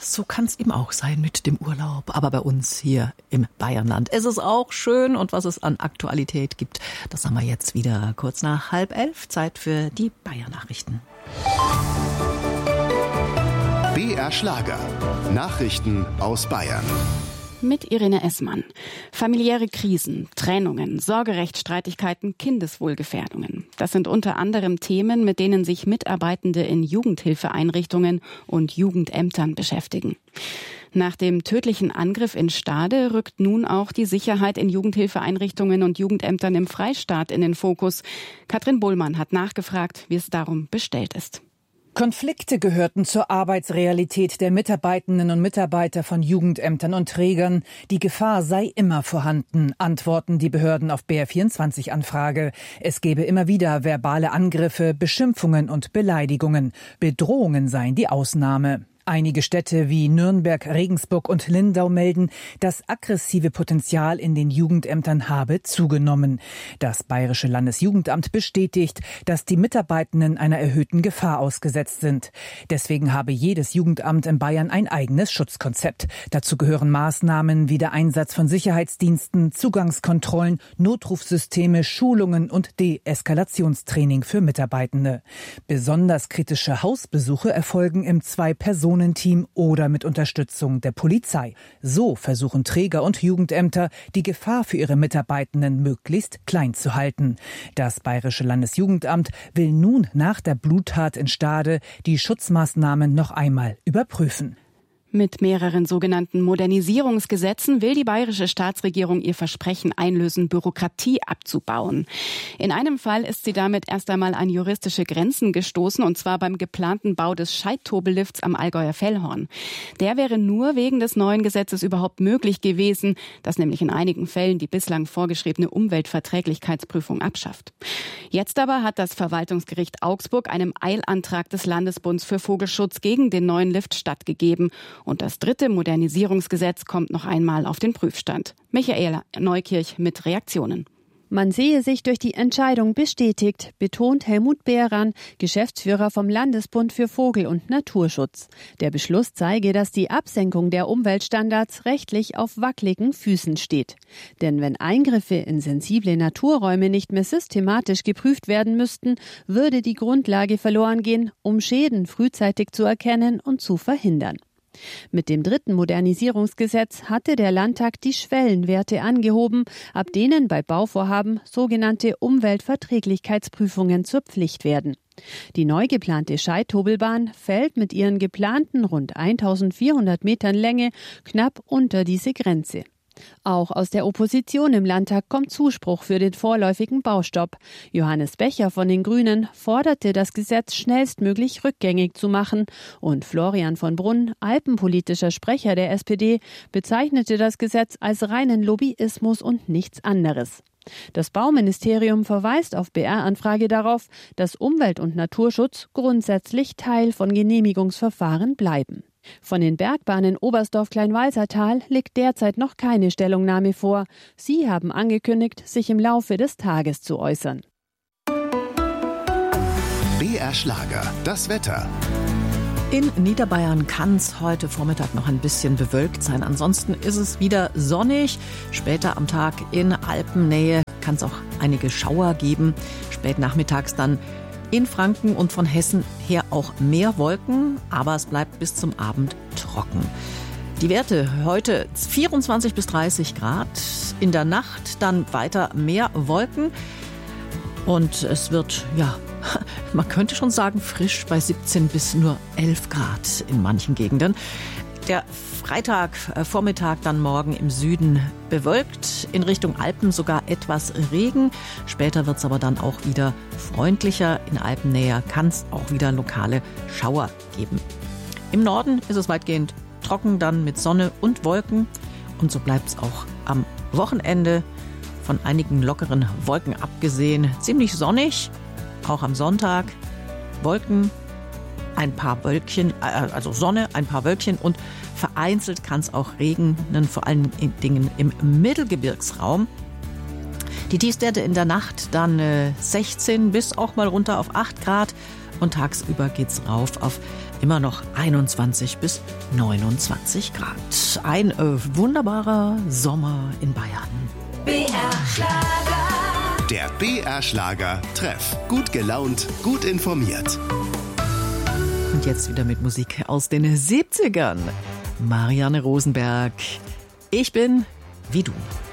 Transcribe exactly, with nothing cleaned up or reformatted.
so kann es eben auch sein mit dem Urlaub. Aber bei uns hier im Bayernland ist es auch schön. Und was es an Aktualität gibt, das haben wir jetzt wieder kurz nach halb elf. Zeit für die Bayern-Nachrichten. B R Schlager. Nachrichten aus Bayern. Mit Irene Essmann. Familiäre Krisen, Trennungen, Sorgerechtsstreitigkeiten, Kindeswohlgefährdungen. Das sind unter anderem Themen, mit denen sich Mitarbeitende in Jugendhilfeeinrichtungen und Jugendämtern beschäftigen. Nach dem tödlichen Angriff in Stade rückt nun auch die Sicherheit in Jugendhilfeeinrichtungen und Jugendämtern im Freistaat in den Fokus. Katrin Bohlmann hat nachgefragt, wie es darum bestellt ist. Konflikte gehörten zur Arbeitsrealität der Mitarbeitenden und Mitarbeiter von Jugendämtern und Trägern. Die Gefahr sei immer vorhanden, antworten die Behörden auf B R vierundzwanzig-Anfrage. Es gebe immer wieder verbale Angriffe, Beschimpfungen und Beleidigungen. Bedrohungen seien die Ausnahme. Einige Städte wie Nürnberg, Regensburg und Lindau melden, das aggressive Potenzial in den Jugendämtern habe zugenommen. Das Bayerische Landesjugendamt bestätigt, dass die Mitarbeitenden einer erhöhten Gefahr ausgesetzt sind. Deswegen habe jedes Jugendamt in Bayern ein eigenes Schutzkonzept. Dazu gehören Maßnahmen wie der Einsatz von Sicherheitsdiensten, Zugangskontrollen, Notrufsysteme, Schulungen und Deeskalationstraining für Mitarbeitende. Besonders kritische Hausbesuche erfolgen im Zwei-Personen- Team oder mit Unterstützung der Polizei. So versuchen Träger und Jugendämter, die Gefahr für ihre Mitarbeitenden möglichst klein zu halten. Das Bayerische Landesjugendamt will nun nach der Bluttat in Stade die Schutzmaßnahmen noch einmal überprüfen. Mit mehreren sogenannten Modernisierungsgesetzen will die bayerische Staatsregierung ihr Versprechen einlösen, Bürokratie abzubauen. In einem Fall ist sie damit erst einmal an juristische Grenzen gestoßen, und zwar beim geplanten Bau des Scheidtobellifts am Allgäuer Fellhorn. Der wäre nur wegen des neuen Gesetzes überhaupt möglich gewesen, das nämlich in einigen Fällen die bislang vorgeschriebene Umweltverträglichkeitsprüfung abschafft. Jetzt aber hat das Verwaltungsgericht Augsburg einem Eilantrag des Landesbunds für Vogelschutz gegen den neuen Lift stattgegeben. Und das dritte Modernisierungsgesetz kommt noch einmal auf den Prüfstand. Michaela Neukirch mit Reaktionen. Man sehe sich durch die Entscheidung bestätigt, betont Helmut Behran, Geschäftsführer vom Landesbund für Vogel- und Naturschutz. Der Beschluss zeige, dass die Absenkung der Umweltstandards rechtlich auf wackeligen Füßen steht. Denn wenn Eingriffe in sensible Naturräume nicht mehr systematisch geprüft werden müssten, würde die Grundlage verloren gehen, um Schäden frühzeitig zu erkennen und zu verhindern. Mit dem dritten Modernisierungsgesetz hatte der Landtag die Schwellenwerte angehoben, ab denen bei Bauvorhaben sogenannte Umweltverträglichkeitsprüfungen zur Pflicht werden. Die neu geplante Scheidtobelbahn fällt mit ihren geplanten rund eintausendvierhundert Metern Länge knapp unter diese Grenze. Auch aus der Opposition im Landtag kommt Zuspruch für den vorläufigen Baustopp. Johannes Becher von den Grünen forderte, das Gesetz schnellstmöglich rückgängig zu machen. Und Florian von Brunn, alpenpolitischer Sprecher der S P D, bezeichnete das Gesetz als reinen Lobbyismus und nichts anderes. Das Bauministerium verweist auf B R-Anfrage darauf, dass Umwelt- und Naturschutz grundsätzlich Teil von Genehmigungsverfahren bleiben. Von den Bergbahnen Oberstdorf-Kleinwalsertal liegt derzeit noch keine Stellungnahme vor. Sie haben angekündigt, sich im Laufe des Tages zu äußern. B R Schlager, das Wetter. In Niederbayern kann es heute Vormittag noch ein bisschen bewölkt sein. Ansonsten ist es wieder sonnig. Später am Tag in Alpennähe kann es auch einige Schauer geben. Spät nachmittags dann in Franken und von Hessen her auch mehr Wolken, aber es bleibt bis zum Abend trocken. Die Werte heute vierundzwanzig bis dreißig Grad, in der Nacht dann weiter mehr Wolken und es wird, ja, man könnte schon sagen frisch bei siebzehn bis nur elf Grad in manchen Gegenden. Der Freitag, äh, Vormittag dann morgen im Süden bewölkt, in Richtung Alpen sogar etwas Regen. Später wird es aber dann auch wieder freundlicher. In Alpennähe kann es auch wieder lokale Schauer geben. Im Norden ist es weitgehend trocken, dann mit Sonne und Wolken. Und so bleibt es auch am Wochenende, von einigen lockeren Wolken abgesehen, ziemlich sonnig. Auch am Sonntag Wolken, ein paar Wölkchen, also Sonne, ein paar Wölkchen und vereinzelt kann es auch regnen, vor allen Dingen im Mittelgebirgsraum. Die Tiefstwerte in der Nacht dann äh, sechzehn bis auch mal runter auf acht Grad und tagsüber geht's rauf auf immer noch einundzwanzig bis neunundzwanzig Grad. Ein äh, wunderbarer Sommer in Bayern. B R-Schlager. Der B R-Schlager-Treff. Gut gelaunt, gut informiert. Und jetzt wieder mit Musik aus den siebzigern. Marianne Rosenberg. Ich bin wie du.